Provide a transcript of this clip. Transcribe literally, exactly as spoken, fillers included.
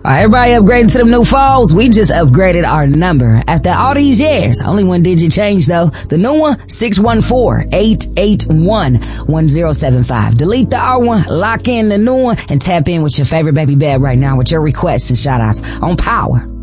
Everybody upgraded to them new phones. We just upgraded our number. After all these years, only one digit change though. The new one, six one four, eight eight one, one zero seven five. Delete the old one, lock in the new one, and tap in with your favorite baby bed right now with your requests and shout outs on Power.